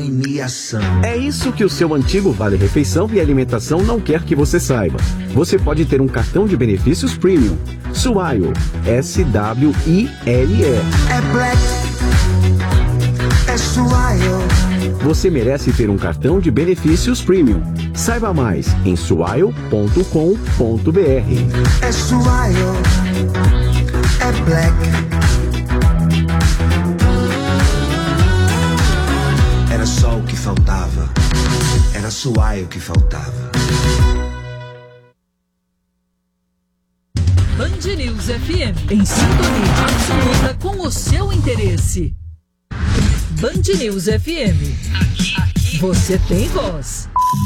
É isso que o seu antigo Vale Refeição e Alimentação não quer que você saiba. Você pode ter um cartão de benefícios Premium. Swile, SWILE. É Black, é Swile. Você merece ter um cartão de benefícios Premium. Saiba mais em swile.com.br. É Swile, é Black. Era só o que faltava. Era Swile que faltava. Band News FM, em sintonia absoluta com o seu interesse. Band News FM. Aqui você tem voz.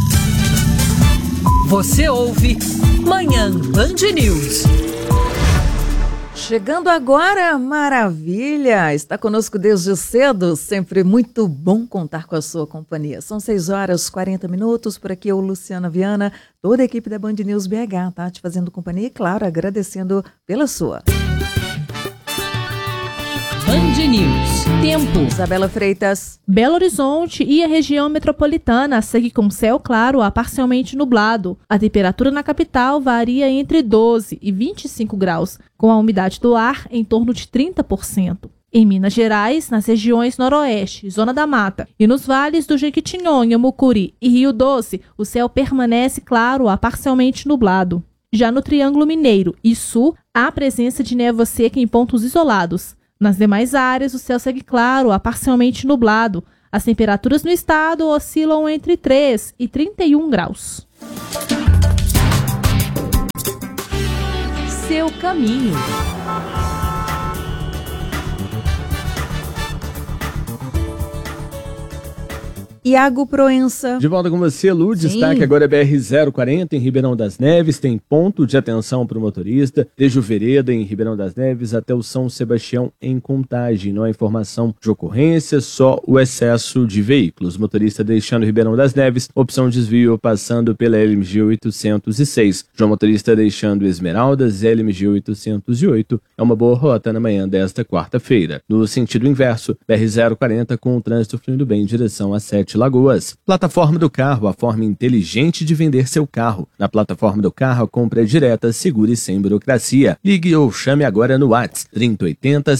Você ouve Manhã Band News. Chegando agora, maravilha! Está conosco desde cedo, sempre muito bom contar com a sua companhia. São 6h40, por aqui eu, Luciana Viana, toda a equipe da Band News BH, tá? Te fazendo companhia e, claro, agradecendo pela sua. Band News. Tempo. Isabela Freitas. Belo Horizonte e a região metropolitana segue com céu claro a parcialmente nublado. A temperatura na capital varia entre 12 e 25 graus, com a umidade do ar em torno de 30%. Em Minas Gerais, nas regiões Noroeste, Zona da Mata e nos vales do Jequitinhonha, Mucuri e Rio Doce, o céu permanece claro a parcialmente nublado. Já no Triângulo Mineiro e Sul, há presença de névoa seca em pontos isolados. Nas demais áreas, o céu segue claro a parcialmente nublado. As temperaturas no estado oscilam entre 3 e 31 graus. Seu caminho. Iago Proença. De volta com você, Lu. Destaque agora é BR-040 em Ribeirão das Neves. Tem ponto de atenção para o motorista. Desde o Vereda, em Ribeirão das Neves, até o São Sebastião, em Contagem. Não há informação de ocorrência, só o excesso de veículos. Motorista deixando Ribeirão das Neves, opção desvio passando pela LMG 806. Já o motorista deixando Esmeraldas, LMG 808. É uma boa rota na manhã desta quarta-feira. No sentido inverso, BR-040 com o trânsito fluindo bem em direção a 7 Lagoas. Plataforma do Carro, a forma inteligente de vender seu carro. Na plataforma do carro, a compra é direta, segura e sem burocracia. Ligue ou chame agora no WhatsApp 3080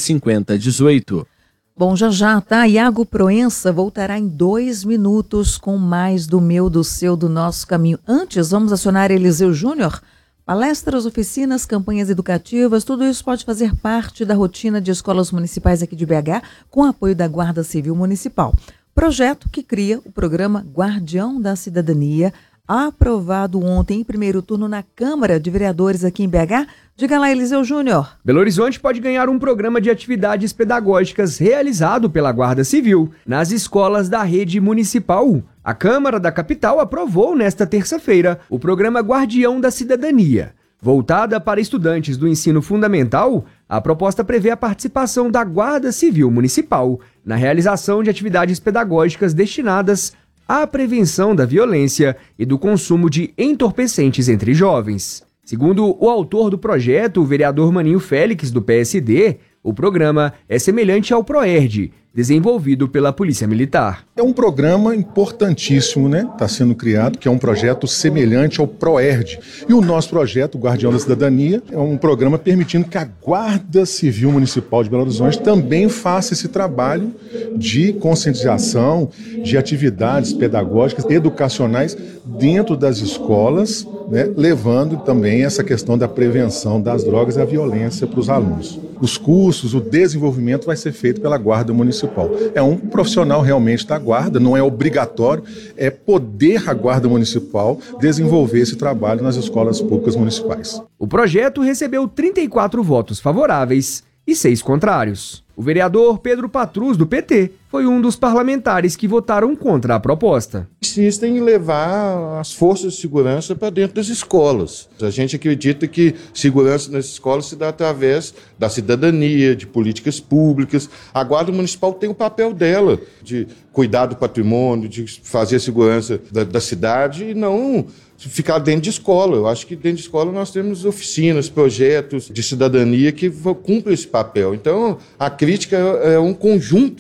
5018. Bom, já, tá? Iago Proença voltará em 2 minutos com mais do meu, do seu, do nosso caminho. Antes, vamos acionar Eliseu Júnior. Palestras, oficinas, campanhas educativas, tudo isso pode fazer parte da rotina de escolas municipais aqui de BH, com apoio da Guarda Civil Municipal. Projeto que cria o programa Guardião da Cidadania, aprovado ontem em primeiro turno na Câmara de Vereadores aqui em BH. Diga lá, Eliseu Júnior. Belo Horizonte pode ganhar um programa de atividades pedagógicas realizado pela Guarda Civil nas escolas da rede municipal. A Câmara da capital aprovou nesta terça-feira o programa Guardião da Cidadania. Voltada para estudantes do ensino fundamental, a proposta prevê a participação da Guarda Civil Municipal na realização de atividades pedagógicas destinadas à prevenção da violência e do consumo de entorpecentes entre jovens. Segundo o autor do projeto, o vereador Maninho Félix, do PSD, o programa é semelhante ao PROERD, desenvolvido pela Polícia Militar. É um programa importantíssimo, né? Está sendo criado, que é um projeto semelhante ao PROERD. E o nosso projeto, o Guardião da Cidadania, é um programa permitindo que a Guarda Civil Municipal de Belo Horizonte também faça esse trabalho de conscientização, de atividades pedagógicas, educacionais dentro das escolas, né? Levando também essa questão da prevenção das drogas e da violência para os alunos. Os cursos, o desenvolvimento vai ser feito pela Guarda Municipal. É um profissional realmente da Guarda, não é obrigatório, é poder a Guarda Municipal desenvolver esse trabalho nas escolas públicas municipais. O projeto recebeu 34 votos favoráveis e 6 contrários. O vereador Pedro Patrus, do PT, foi um dos parlamentares que votaram contra a proposta. Insistem em levar as forças de segurança para dentro das escolas. A gente acredita que segurança nas escolas se dá através da cidadania, de políticas públicas. A Guarda Municipal tem o papel dela de cuidar do patrimônio, de fazer a segurança da cidade e não ficar dentro de escola. Eu acho que dentro de escola nós temos oficinas, projetos de cidadania que cumprem esse papel. Então, a crítica é um conjunto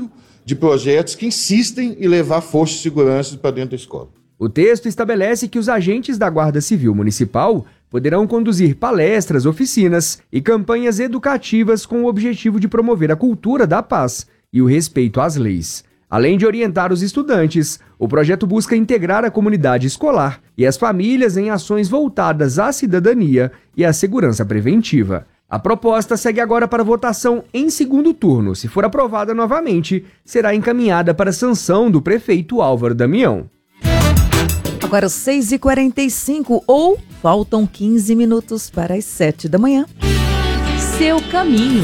de projetos que insistem em levar força de segurança para dentro da escola. O texto estabelece que os agentes da Guarda Civil Municipal poderão conduzir palestras, oficinas e campanhas educativas com o objetivo de promover a cultura da paz e o respeito às leis. Além de orientar os estudantes, o projeto busca integrar a comunidade escolar e as famílias em ações voltadas à cidadania e à segurança preventiva. A proposta segue agora para votação em segundo turno. Se for aprovada novamente, será encaminhada para sanção do prefeito Álvaro Damião. Agora 6h45 ou faltam 15 minutos para as 7 da manhã. Seu caminho.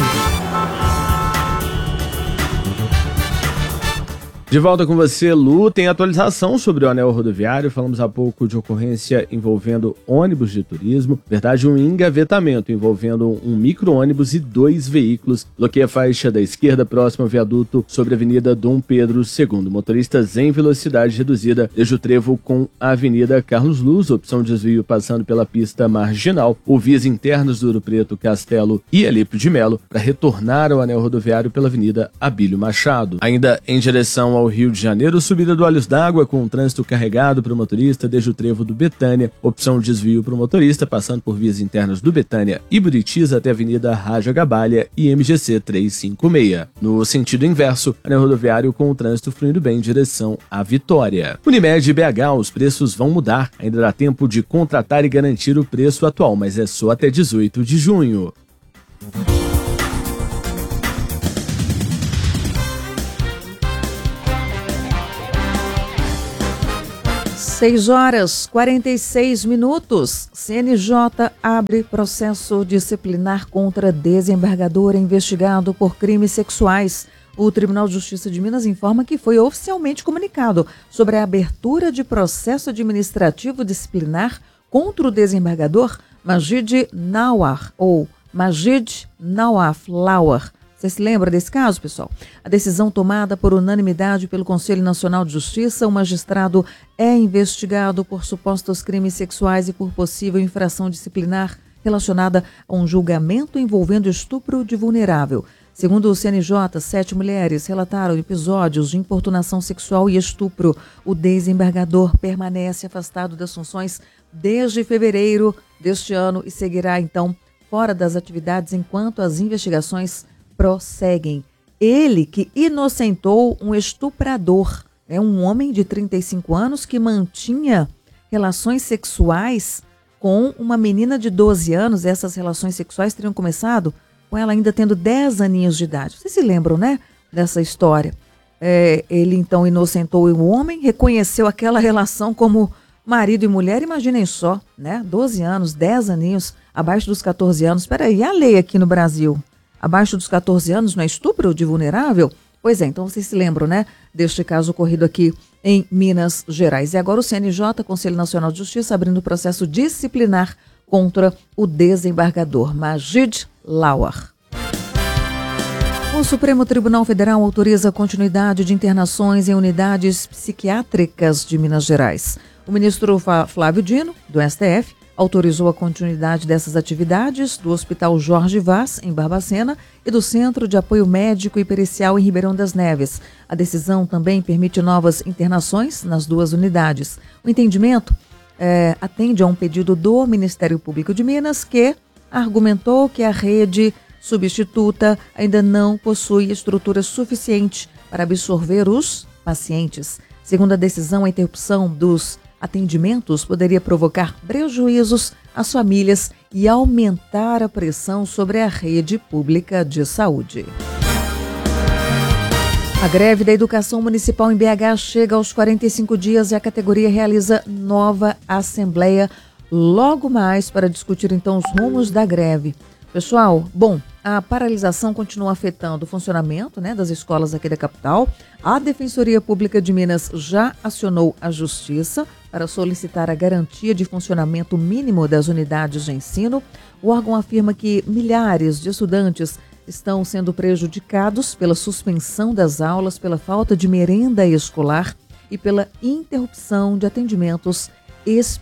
De volta com você, Lu. Tem atualização sobre o anel rodoviário. Falamos há pouco de ocorrência envolvendo ônibus de turismo. Na verdade, um engavetamento envolvendo um micro-ônibus e 2 veículos. Bloqueia a faixa da esquerda próximo ao viaduto sobre a Avenida Dom Pedro II. Motoristas em velocidade reduzida. Desde o trevo com a Avenida Carlos Luz. Opção de desvio passando pela pista marginal. Ou vias internas do Ouro Preto, Castelo e Alípio de Melo para retornar ao anel rodoviário pela Avenida Abílio Machado. Ainda em direção ao Rio de Janeiro, subida do Olhos d'Água com trânsito carregado para o motorista desde o trevo do Betânia, opção de desvio para o motorista, passando por vias internas do Betânia e Buritis até a Avenida Raja Gabalha e MGC 356. No sentido inverso, anel rodoviário com o trânsito fluindo bem em direção à Vitória. Unimed BH, os preços vão mudar. Ainda dá tempo de contratar e garantir o preço atual, mas é só até 18 de junho. 6h46. CNJ abre processo disciplinar contra desembargador investigado por crimes sexuais. O Tribunal de Justiça de Minas informa que foi oficialmente comunicado sobre a abertura de processo administrativo disciplinar contra o desembargador Majid Nawaf, ou Majid Nawaf Lauer. Você se lembra desse caso, pessoal? A decisão tomada por unanimidade pelo Conselho Nacional de Justiça, o magistrado é investigado por supostos crimes sexuais e por possível infração disciplinar relacionada a um julgamento envolvendo estupro de vulnerável. Segundo o CNJ, 7 mulheres relataram episódios de importunação sexual e estupro. O desembargador permanece afastado das funções desde fevereiro deste ano e seguirá, então, fora das atividades enquanto as investigações prosseguem. Ele que inocentou um estuprador, um homem de 35 anos que mantinha relações sexuais com uma menina de 12 anos. Essas relações sexuais teriam começado com ela ainda tendo 10 aninhos de idade. Vocês se lembram, né, dessa história? Ele então inocentou o homem, reconheceu aquela relação como marido e mulher. Imaginem só, né? 12 anos, 10 aninhos, abaixo dos 14 anos. Espera aí, a lei aqui no Brasil? Abaixo dos 14 anos não é estupro de vulnerável? Pois é, então vocês se lembram, né, deste caso ocorrido aqui em Minas Gerais. E agora o CNJ, Conselho Nacional de Justiça, abrindo processo disciplinar contra o desembargador Majid Lauer. O Supremo Tribunal Federal autoriza a continuidade de internações em unidades psiquiátricas de Minas Gerais. O ministro Flávio Dino, do STF, autorizou a continuidade dessas atividades do Hospital Jorge Vaz, em Barbacena, e do Centro de Apoio Médico e Pericial em Ribeirão das Neves. A decisão também permite novas internações nas duas unidades. O entendimento atende a um pedido do Ministério Público de Minas, que argumentou que a rede substituta ainda não possui estrutura suficiente para absorver os pacientes. Segundo a decisão, a interrupção dos atendimentos poderia provocar prejuízos às famílias e aumentar a pressão sobre a rede pública de saúde. A greve da educação municipal em BH chega aos 45 dias e a categoria realiza nova assembleia logo mais para discutir então os rumos da greve. Pessoal, a paralisação continua afetando o funcionamento, das escolas aqui da capital. A Defensoria Pública de Minas já acionou a Justiça para solicitar a garantia de funcionamento mínimo das unidades de ensino. O órgão afirma que milhares de estudantes estão sendo prejudicados pela suspensão das aulas, pela falta de merenda escolar e pela interrupção de atendimentos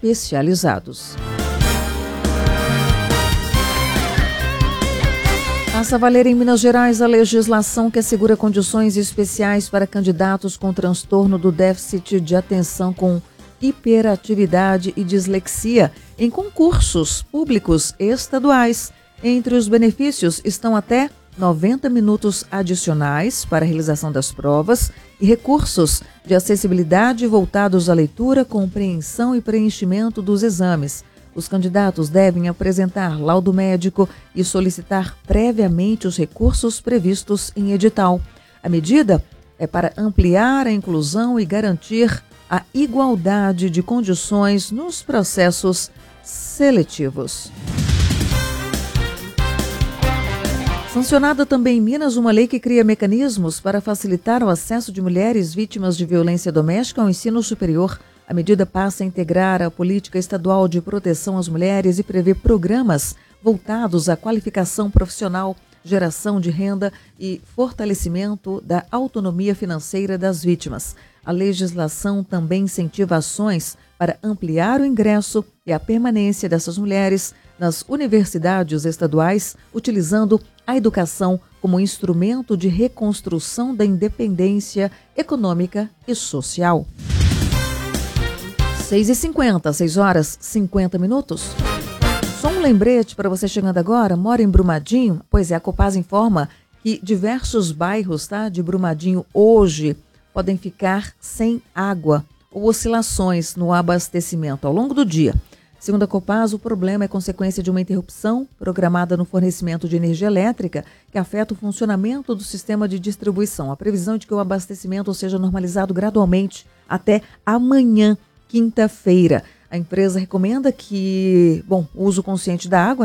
especializados. Faça valer em Minas Gerais a legislação que assegura condições especiais para candidatos com transtorno do déficit de atenção com hiperatividade e dislexia em concursos públicos estaduais. Entre os benefícios estão até 90 minutos adicionais para a realização das provas e recursos de acessibilidade voltados à leitura, compreensão e preenchimento dos exames. Os candidatos devem apresentar laudo médico e solicitar previamente os recursos previstos em edital. A medida é para ampliar a inclusão e garantir a igualdade de condições nos processos seletivos. Sancionada também em Minas uma lei que cria mecanismos para facilitar o acesso de mulheres vítimas de violência doméstica ao ensino superior. A medida passa a integrar a política estadual de proteção às mulheres e prevê programas voltados à qualificação profissional, geração de renda e fortalecimento da autonomia financeira das vítimas. A legislação também incentiva ações para ampliar o ingresso e a permanência dessas mulheres nas universidades estaduais, utilizando a educação como instrumento de reconstrução da independência econômica e social. 6h50, 6h50. Só um lembrete para você chegando agora, mora em Brumadinho? Pois é, a Copasa informa que diversos bairros de Brumadinho hoje podem ficar sem água ou oscilações no abastecimento ao longo do dia. Segundo a Copasa, o problema é consequência de uma interrupção programada no fornecimento de energia elétrica que afeta o funcionamento do sistema de distribuição. A previsão é de que o abastecimento seja normalizado gradualmente até amanhã, quinta-feira. A empresa recomenda que, o uso consciente da água